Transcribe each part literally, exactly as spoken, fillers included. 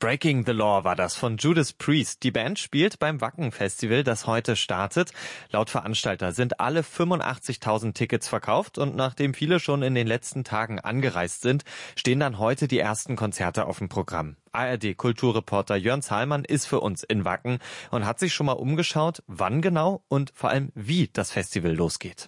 Breaking the Law war das von Judas Priest. Die Band spielt beim Wacken Festival, das heute startet. Laut Veranstalter sind alle fünfundachtzigtausend Tickets verkauft und nachdem viele schon in den letzten Tagen angereist sind, stehen dann heute die ersten Konzerte auf dem Programm. A R D-Kulturreporter Jörn Zahlmann ist für uns in Wacken und hat sich schon mal umgeschaut, wann genau und vor allem wie das Festival losgeht.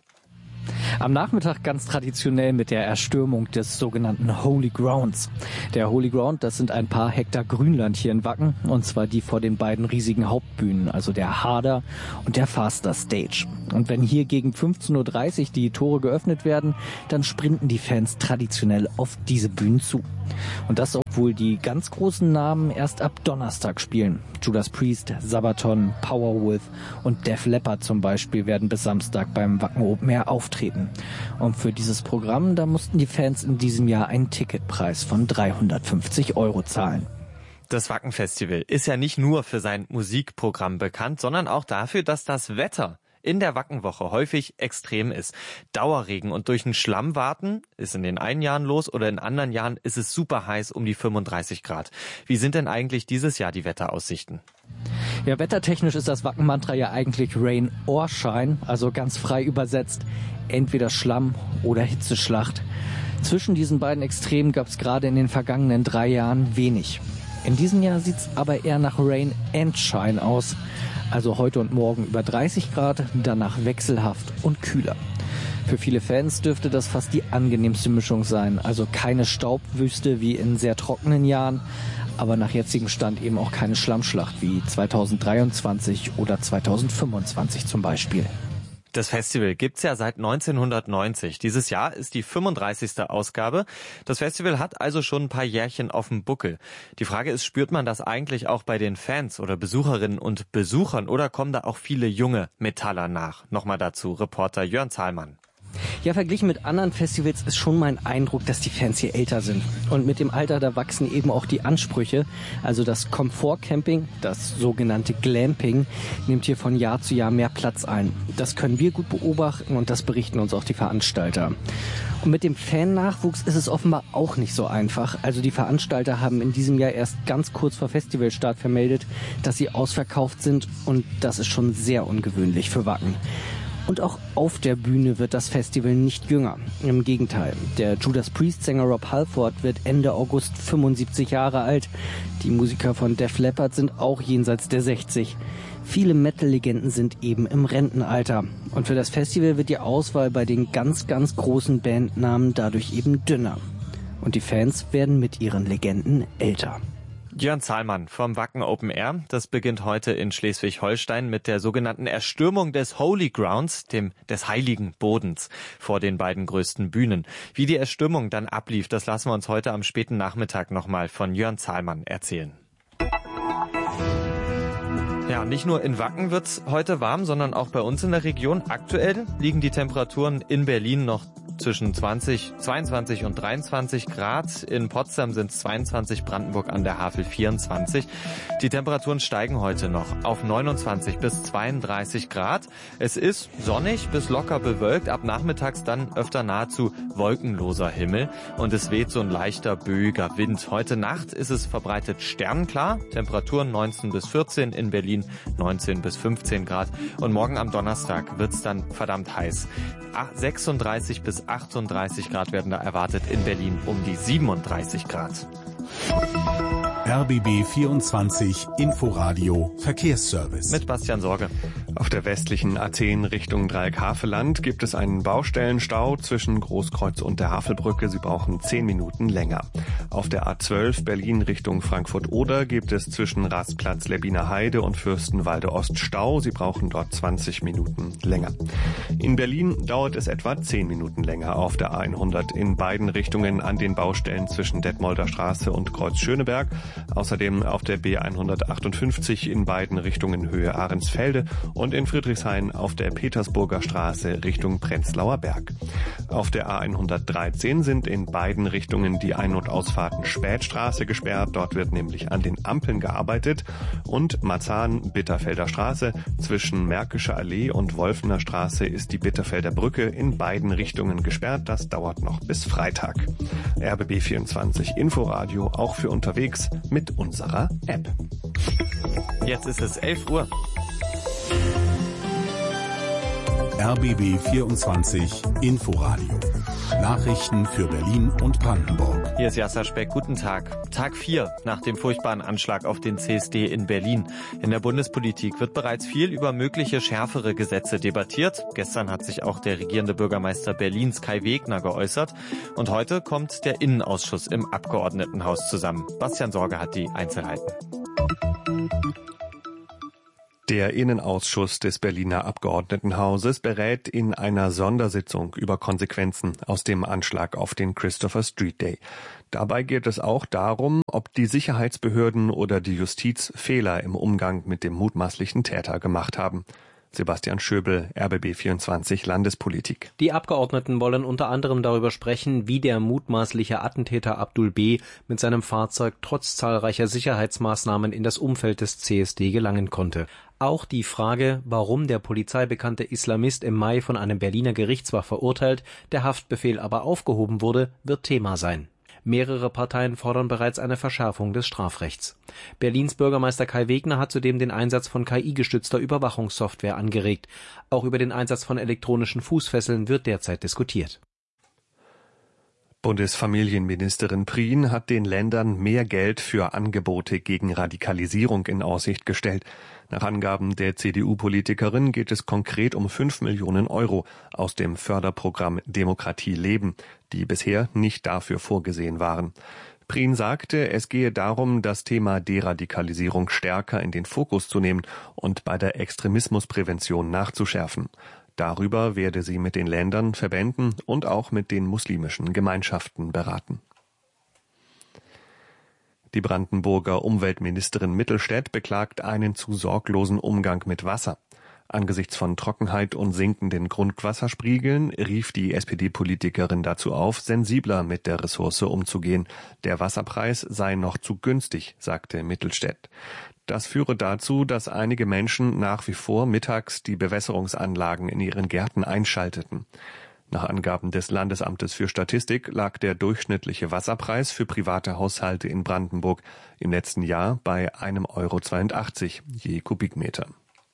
Am Nachmittag ganz traditionell mit der Erstürmung des sogenannten Holy Grounds. Der Holy Ground, das sind ein paar Hektar Grünland hier in Wacken, und zwar die vor den beiden riesigen Hauptbühnen, also der Harder und der Faster Stage. Und wenn hier gegen fünfzehn Uhr dreißig die Tore geöffnet werden, dann sprinten die Fans traditionell auf diese Bühnen zu. Und das, obwohl die ganz großen Namen erst ab Donnerstag spielen. Judas Priest, Sabaton, Powerwolf und Def Leppard zum Beispiel werden bis Samstag beim Wacken Open Air auftreten. Und für dieses Programm, da mussten die Fans in diesem Jahr einen Ticketpreis von dreihundertfünfzig Euro zahlen. Das Wacken-Festival ist ja nicht nur für sein Musikprogramm bekannt, sondern auch dafür, dass das Wetter in der Wackenwoche häufig extrem ist. Dauerregen und durch den Schlamm warten ist in den einen Jahren los oder in anderen Jahren ist es super heiß um die fünfunddreißig Grad. Wie sind denn eigentlich dieses Jahr die Wetteraussichten? Ja, wettertechnisch ist das Wacken-Mantra ja eigentlich Rain or Shine, also ganz frei übersetzt, entweder Schlamm oder Hitzeschlacht. Zwischen diesen beiden Extremen gab es gerade in den vergangenen drei Jahren wenig. In diesem Jahr sieht es aber eher nach Rain and Shine aus. Also heute und morgen über dreißig Grad, danach wechselhaft und kühler. Für viele Fans dürfte das fast die angenehmste Mischung sein. Also keine Staubwüste wie in sehr trockenen Jahren, aber nach jetzigem Stand eben auch keine Schlammschlacht wie zweitausenddreiundzwanzig oder zweitausendfünfundzwanzig zum Beispiel. Das Festival gibt's ja seit neunzehnhundertneunzig. Dieses Jahr ist die fünfunddreißigste Ausgabe. Das Festival hat also schon ein paar Jährchen auf dem Buckel. Die Frage ist, spürt man das eigentlich auch bei den Fans oder Besucherinnen und Besuchern oder kommen da auch viele junge Metaller nach? Nochmal dazu Reporter Jörn Zahlmann. Ja, verglichen mit anderen Festivals ist schon mein Eindruck, dass die Fans hier älter sind. Und mit dem Alter, da wachsen eben auch die Ansprüche. Also das Komfortcamping, das sogenannte Glamping, nimmt hier von Jahr zu Jahr mehr Platz ein. Das können wir gut beobachten und das berichten uns auch die Veranstalter. Und mit dem Fan-Nachwuchs ist es offenbar auch nicht so einfach. Also die Veranstalter haben in diesem Jahr erst ganz kurz vor Festivalstart vermeldet, dass sie ausverkauft sind und das ist schon sehr ungewöhnlich für Wacken. Und auch auf der Bühne wird das Festival nicht jünger. Im Gegenteil, der Judas Priest-Sänger Rob Halford wird Ende August fünfundsiebzig Jahre alt. Die Musiker von Def Leppard sind auch jenseits der sechzig. Viele Metal-Legenden sind eben im Rentenalter. Und für das Festival wird die Auswahl bei den ganz, ganz großen Bandnamen dadurch eben dünner. Und die Fans werden mit ihren Legenden älter. Jörn Zahlmann vom Wacken Open Air. Das beginnt heute in Schleswig-Holstein mit der sogenannten Erstürmung des Holy Grounds, dem des heiligen Bodens, vor den beiden größten Bühnen. Wie die Erstürmung dann ablief, das lassen wir uns heute am späten Nachmittag nochmal von Jörn Zahlmann erzählen. Ja, nicht nur in Wacken wird's heute warm, sondern auch bei uns in der Region. Aktuell liegen die Temperaturen in Berlin noch zwischen zwanzig, zweiundzwanzig und dreiundzwanzig Grad. In Potsdam sind es zweiundzwanzig, Brandenburg an der Havel vierundzwanzig. Die Temperaturen steigen heute noch auf neunundzwanzig bis zweiunddreißig Grad. Es ist sonnig bis locker bewölkt, ab nachmittags dann öfter nahezu wolkenloser Himmel und es weht so ein leichter, böiger Wind. Heute Nacht ist es verbreitet sternklar, Temperaturen neunzehn bis vierzehn, in Berlin neunzehn bis fünfzehn Grad und morgen am Donnerstag wird's dann verdammt heiß. sechsunddreißig bis achtunddreißig Grad werden da erwartet, in Berlin um die siebenunddreißig Grad. R B B vierundzwanzig Inforadio Verkehrsservice. Mit Bastian Sorge. Auf der westlichen A zehn Richtung Dreieck-Havelland gibt es einen Baustellenstau zwischen Großkreuz und der Havelbrücke. Sie brauchen zehn Minuten länger. Auf der A zwölf Berlin Richtung Frankfurt-Oder gibt es zwischen Rastplatz Lebbiner Heide und Fürstenwalde Ost Stau. Sie brauchen dort zwanzig Minuten länger. In Berlin dauert es etwa zehn Minuten länger auf der A hundert in beiden Richtungen an den Baustellen zwischen Detmolder Straße und Kreuz Schöneberg. Außerdem auf der B hundertachtundfünfzig in beiden Richtungen Höhe Ahrensfelde und und in Friedrichshain auf der Petersburger Straße Richtung Prenzlauer Berg. Auf der A hundertdreizehn sind in beiden Richtungen die Ein- und Ausfahrten Spätstraße gesperrt. Dort wird nämlich an den Ampeln gearbeitet. Und Marzahn-Bitterfelder Straße zwischen Märkischer Allee und Wolfener Straße ist die Bitterfelder Brücke in beiden Richtungen gesperrt. Das dauert noch bis Freitag. R B B vierundzwanzig Inforadio auch für unterwegs mit unserer App. Jetzt ist es elf Uhr. R B B vierundzwanzig Inforadio. Nachrichten für Berlin und Brandenburg. Hier ist Jasser Speck. Guten Tag. Tag vier nach dem furchtbaren Anschlag auf den C S D in Berlin. In der Bundespolitik wird bereits viel über mögliche schärfere Gesetze debattiert. Gestern hat sich auch der regierende Bürgermeister Berlins Kai Wegner geäußert. Und heute kommt der Innenausschuss im Abgeordnetenhaus zusammen. Bastian Sorge hat die Einzelheiten. Der Innenausschuss des Berliner Abgeordnetenhauses berät in einer Sondersitzung über Konsequenzen aus dem Anschlag auf den Christopher Street Day. Dabei geht es auch darum, ob die Sicherheitsbehörden oder die Justiz Fehler im Umgang mit dem mutmaßlichen Täter gemacht haben. Sebastian Schöbel, R B B vierundzwanzig Landespolitik. Die Abgeordneten wollen unter anderem darüber sprechen, wie der mutmaßliche Attentäter Abdul B. mit seinem Fahrzeug trotz zahlreicher Sicherheitsmaßnahmen in das Umfeld des C S D gelangen konnte. Auch die Frage, warum der polizeibekannte Islamist im Mai von einem Berliner Gericht zwar verurteilt, der Haftbefehl aber aufgehoben wurde, wird Thema sein. Mehrere Parteien fordern bereits eine Verschärfung des Strafrechts. Berlins Bürgermeister Kai Wegner hat zudem den Einsatz von K I-gestützter Überwachungssoftware angeregt. Auch über den Einsatz von elektronischen Fußfesseln wird derzeit diskutiert. Bundesfamilienministerin Prien hat den Ländern mehr Geld für Angebote gegen Radikalisierung in Aussicht gestellt. Nach Angaben der C D U-Politikerin geht es konkret um fünf Millionen Euro aus dem Förderprogramm Demokratie leben, die bisher nicht dafür vorgesehen waren. Prien sagte, es gehe darum, das Thema Deradikalisierung stärker in den Fokus zu nehmen und bei der Extremismusprävention nachzuschärfen. Darüber werde sie mit den Ländern, Verbänden und auch mit den muslimischen Gemeinschaften beraten. Die Brandenburger Umweltministerin Mittelstädt beklagt einen zu sorglosen Umgang mit Wasser. Angesichts von Trockenheit und sinkenden Grundwasserspiegeln rief die S P D-Politikerin dazu auf, sensibler mit der Ressource umzugehen. Der Wasserpreis sei noch zu günstig, sagte Mittelstädt. Das führe dazu, dass einige Menschen nach wie vor mittags die Bewässerungsanlagen in ihren Gärten einschalteten. Nach Angaben des Landesamtes für Statistik lag der durchschnittliche Wasserpreis für private Haushalte in Brandenburg im letzten Jahr bei einem Euro zweiundachtzig je Kubikmeter.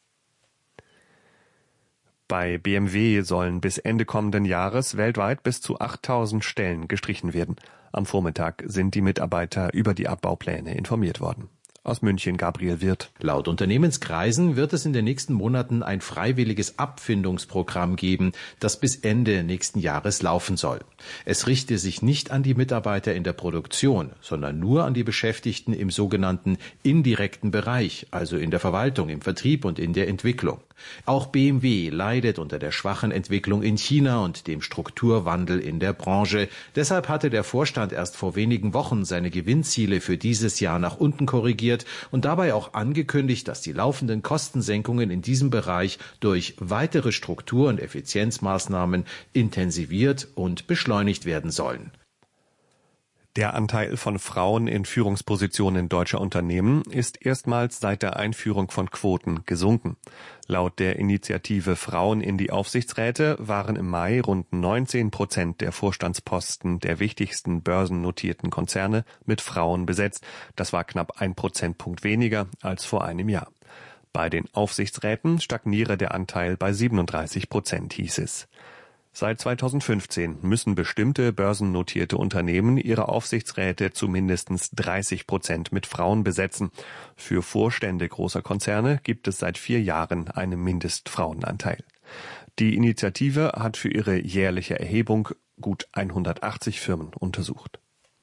Bei B M W sollen bis Ende kommenden Jahres weltweit bis zu achttausend Stellen gestrichen werden. Am Vormittag sind die Mitarbeiter über die Abbaupläne informiert worden. Aus München Gabriel Wirth. Laut Unternehmenskreisen wird es in den nächsten Monaten ein freiwilliges Abfindungsprogramm geben, das bis Ende nächsten Jahres laufen soll. Es richte sich nicht an die Mitarbeiter in der Produktion, sondern nur an die Beschäftigten im sogenannten indirekten Bereich, also in der Verwaltung, im Vertrieb und in der Entwicklung. Auch B M W leidet unter der schwachen Entwicklung in China und dem Strukturwandel in der Branche. Deshalb hatte der Vorstand erst vor wenigen Wochen seine Gewinnziele für dieses Jahr nach unten korrigiert und dabei auch angekündigt, dass die laufenden Kostensenkungen in diesem Bereich durch weitere Struktur- und Effizienzmaßnahmen intensiviert und beschleunigt werden sollen. Der Anteil von Frauen in Führungspositionen deutscher Unternehmen ist erstmals seit der Einführung von Quoten gesunken. Laut der Initiative Frauen in die Aufsichtsräte waren im Mai rund neunzehn Prozent der Vorstandsposten der wichtigsten börsennotierten Konzerne mit Frauen besetzt. Das war knapp ein Prozentpunkt weniger als vor einem Jahr. Bei den Aufsichtsräten stagniere der Anteil bei siebenunddreißig Prozent, hieß es. Seit zweitausendfünfzehn müssen bestimmte börsennotierte Unternehmen ihre Aufsichtsräte zu mindestens dreißig Prozent mit Frauen besetzen. Für Vorstände großer Konzerne gibt es seit vier Jahren einen Mindestfrauenanteil. Die Initiative hat für ihre jährliche Erhebung gut hundertachtzig Firmen untersucht.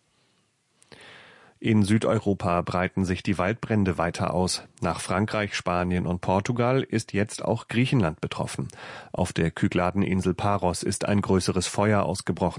In Südeuropa breiten sich die Waldbrände weiter aus. Nach Frankreich, Spanien und Portugal ist jetzt auch Griechenland betroffen. Auf der Kykladeninsel Paros ist ein größeres Feuer ausgebrochen.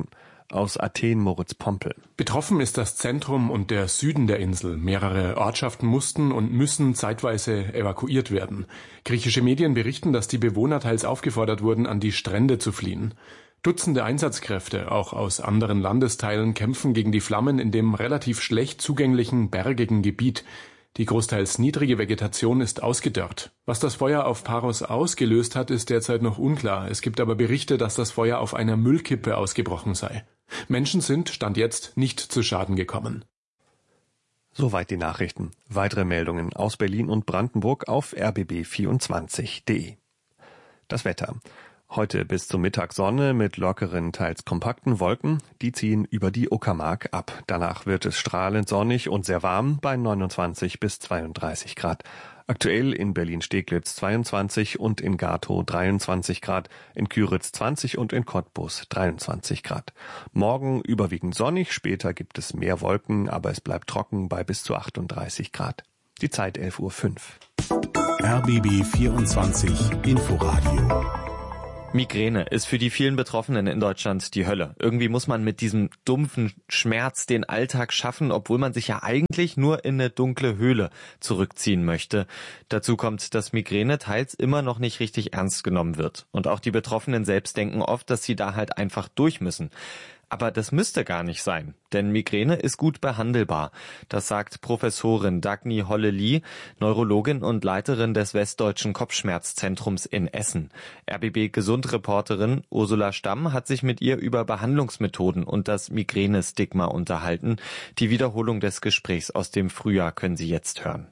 Aus Athen Moritz Pompel. Betroffen ist das Zentrum und der Süden der Insel. Mehrere Ortschaften mussten und müssen zeitweise evakuiert werden. Griechische Medien berichten, dass die Bewohner teils aufgefordert wurden, an die Strände zu fliehen. Dutzende Einsatzkräfte, auch aus anderen Landesteilen, kämpfen gegen die Flammen in dem relativ schlecht zugänglichen, bergigen Gebiet. Die großteils niedrige Vegetation ist ausgedörrt. Was das Feuer auf Paros ausgelöst hat, ist derzeit noch unklar. Es gibt aber Berichte, dass das Feuer auf einer Müllkippe ausgebrochen sei. Menschen sind, Stand jetzt, nicht zu Schaden gekommen. Soweit die Nachrichten. Weitere Meldungen aus Berlin und Brandenburg auf r b b vierundzwanzig punkt d e. Das Wetter. Heute bis zum Mittag Sonne mit lockeren, teils kompakten Wolken. Die ziehen über die Uckermark ab. Danach wird es strahlend sonnig und sehr warm bei neunundzwanzig bis zweiunddreißig Grad. Aktuell in Berlin-Steglitz zweiundzwanzig und in Gatow dreiundzwanzig Grad, in Küritz zwanzig und in Cottbus dreiundzwanzig Grad. Morgen überwiegend sonnig, später gibt es mehr Wolken, aber es bleibt trocken bei bis zu achtunddreißig Grad. Die Zeit elf Uhr fünf. R B B vierundzwanzig Inforadio. Migräne ist für die vielen Betroffenen in Deutschland die Hölle. Irgendwie muss man mit diesem dumpfen Schmerz den Alltag schaffen, obwohl man sich ja eigentlich nur in eine dunkle Höhle zurückziehen möchte. Dazu kommt, dass Migräne teils immer noch nicht richtig ernst genommen wird. Und auch die Betroffenen selbst denken oft, dass sie da halt einfach durch müssen. Aber das müsste gar nicht sein, denn Migräne ist gut behandelbar. Das sagt Professorin Dagny Holle-Lee, Neurologin und Leiterin des Westdeutschen Kopfschmerzzentrums in Essen. R B B-Gesundreporterin Ursula Stamm hat sich mit ihr über Behandlungsmethoden und das Migräne-Stigma unterhalten. Die Wiederholung des Gesprächs aus dem Frühjahr können Sie jetzt hören.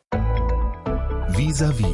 Vis-à-vis.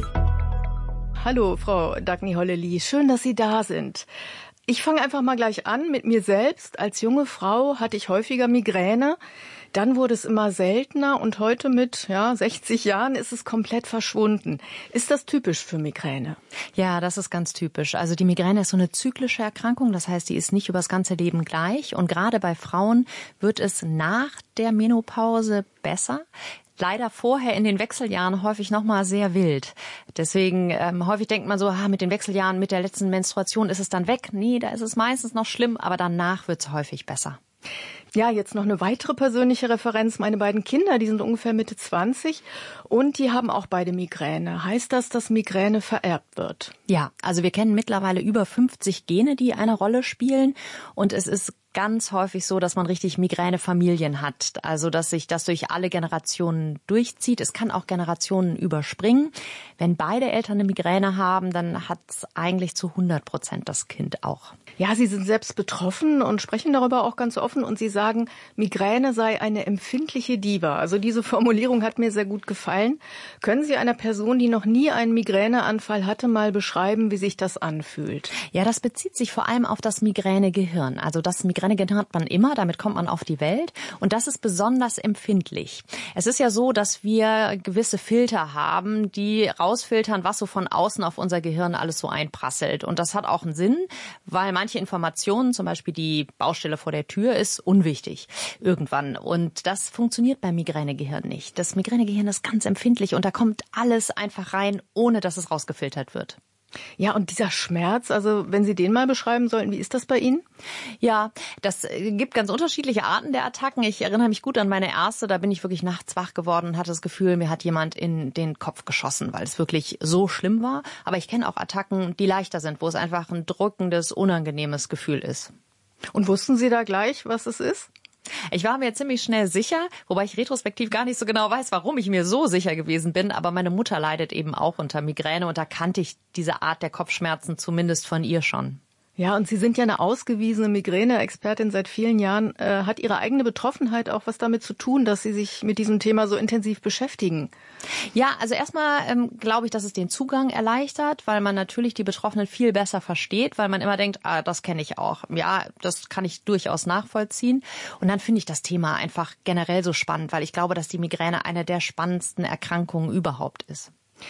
Hallo, Frau Dagny Holle-Lee. Schön, dass Sie da sind. Ich fange einfach mal gleich an mit mir selbst. Als junge Frau hatte ich häufiger Migräne. Dann wurde es immer seltener und heute mit ja, sechzig Jahren ist es komplett verschwunden. Ist das typisch für Migräne? Ja, das ist ganz typisch. Also die Migräne ist so eine zyklische Erkrankung. Das heißt, die ist nicht über das ganze Leben gleich. Und gerade bei Frauen wird es nach der Menopause besser. Leider vorher in den Wechseljahren häufig nochmal sehr wild. Deswegen ähm, häufig denkt man so, ah, mit den Wechseljahren, mit der letzten Menstruation ist es dann weg. Nee, da ist es meistens noch schlimm, aber danach wird es häufig besser. Ja, jetzt noch eine weitere persönliche Referenz. Meine beiden Kinder, die sind ungefähr Mitte zwanzig und die haben auch beide Migräne. Heißt das, dass Migräne vererbt wird? Ja, also wir kennen mittlerweile über fünfzig Gene, die eine Rolle spielen und es ist ganz häufig so, dass man richtig Migränefamilien hat. Also, dass sich das durch alle Generationen durchzieht. Es kann auch Generationen überspringen. Wenn beide Eltern eine Migräne haben, dann hat es eigentlich zu hundert Prozent das Kind auch. Ja, Sie sind selbst betroffen und sprechen darüber auch ganz offen. Und Sie sagen, Migräne sei eine empfindliche Diva. Also diese Formulierung hat mir sehr gut gefallen. Können Sie einer Person, die noch nie einen Migräneanfall hatte, mal beschreiben, wie sich das anfühlt? Ja, das bezieht sich vor allem auf das Migränegehirn. Also das Migränegehirn hat man immer, damit kommt man auf die Welt. Und das ist besonders empfindlich. Es ist ja so, dass wir gewisse Filter haben, die rausfiltern, was so von außen auf unser Gehirn alles so einprasselt. Und das hat auch einen Sinn, weil manche Informationen, zum Beispiel die Baustelle vor der Tür, ist unwichtig irgendwann. Und das funktioniert beim Migränegehirn nicht. Das Migränegehirn ist ganz empfindlich und da kommt alles einfach rein, ohne dass es rausgefiltert wird. Ja, und dieser Schmerz, also wenn Sie den mal beschreiben sollten, wie ist das bei Ihnen? Ja, das gibt ganz unterschiedliche Arten der Attacken. Ich erinnere mich gut an meine erste, da bin ich wirklich nachts wach geworden und hatte das Gefühl, mir hat jemand in den Kopf geschossen, weil es wirklich so schlimm war. Aber ich kenne auch Attacken, die leichter sind, wo es einfach ein drückendes, unangenehmes Gefühl ist. Und wussten Sie da gleich, was es ist? Ich war mir ziemlich schnell sicher, wobei ich retrospektiv gar nicht so genau weiß, warum ich mir so sicher gewesen bin. Aber meine Mutter leidet eben auch unter Migräne und da kannte ich diese Art der Kopfschmerzen zumindest von ihr schon. Ja, und Sie sind ja eine ausgewiesene Migräne-Expertin seit vielen Jahren. Äh, hat Ihre eigene Betroffenheit auch was damit zu tun, dass Sie sich mit diesem Thema so intensiv beschäftigen? Ja, also erstmal ähm, glaube ich, dass es den Zugang erleichtert, weil man natürlich die Betroffenen viel besser versteht, weil man immer denkt, ah, das kenne ich auch. Ja, das kann ich durchaus nachvollziehen. Und dann finde ich das Thema einfach generell so spannend, weil ich glaube, dass die Migräne eine der spannendsten Erkrankungen überhaupt ist.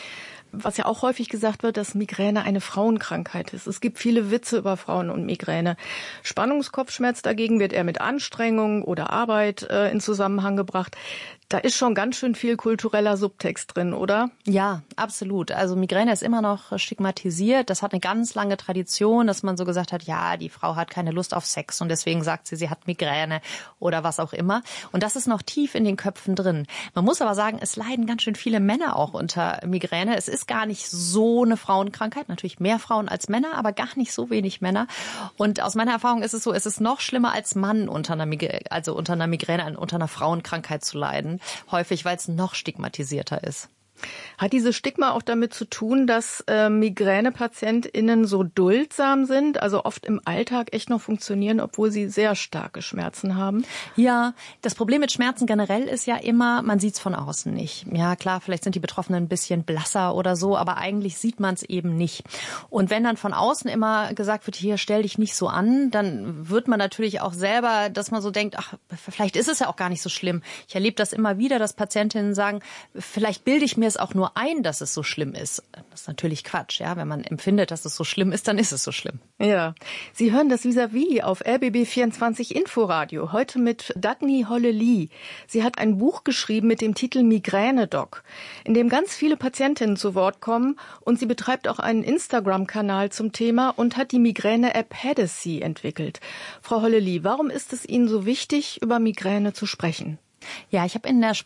Was ja auch häufig gesagt wird, dass Migräne eine Frauenkrankheit ist. Es gibt viele Witze über Frauen und Migräne. Spannungskopfschmerz dagegen wird eher mit Anstrengung oder Arbeit äh, in Zusammenhang gebracht. Da ist schon ganz schön viel kultureller Subtext drin, oder? Ja, absolut. Also Migräne ist immer noch stigmatisiert. Das hat eine ganz lange Tradition, dass man so gesagt hat, ja, die Frau hat keine Lust auf Sex und deswegen sagt sie, sie hat Migräne oder was auch immer. Und das ist noch tief in den Köpfen drin. Man muss aber sagen, es leiden ganz schön viele Männer auch unter Migräne. Es ist gar nicht so eine Frauenkrankheit. Natürlich mehr Frauen als Männer, aber gar nicht so wenig Männer. Und aus meiner Erfahrung ist es so, es ist noch schlimmer als Mann unter einer Migräne, also unter einer Migräne, unter einer Frauenkrankheit zu leiden. Häufig, weil es noch stigmatisierter ist. Hat dieses Stigma auch damit zu tun, dass äh, MigränepatientInnen so duldsam sind, also oft im Alltag echt noch funktionieren, obwohl sie sehr starke Schmerzen haben? Ja, das Problem mit Schmerzen generell ist ja immer, man sieht es von außen nicht. Ja, klar, vielleicht sind die Betroffenen ein bisschen blasser oder so, aber eigentlich sieht man es eben nicht. Und wenn dann von außen immer gesagt wird, hier, stell dich nicht so an, dann wird man natürlich auch selber, dass man so denkt, ach, vielleicht ist es ja auch gar nicht so schlimm. Ich erlebe das immer wieder, dass Patientinnen sagen, vielleicht bilde ich mir es auch nur ein, dass es so schlimm ist. Das ist natürlich Quatsch, ja. Wenn man empfindet, dass es so schlimm ist, dann ist es so schlimm. Ja. Sie hören das Vis-à-vis auf R B B vierundzwanzig Inforadio. Heute mit Dagny Holle-Lee. Sie hat ein Buch geschrieben mit dem Titel Migräne-Doc, in dem ganz viele Patientinnen zu Wort kommen, und sie betreibt auch einen Instagram-Kanal zum Thema und hat die Migräne-App Hadassy entwickelt. Frau Holle-Lee, warum ist es Ihnen so wichtig, über Migräne zu sprechen? Ja, ich habe in der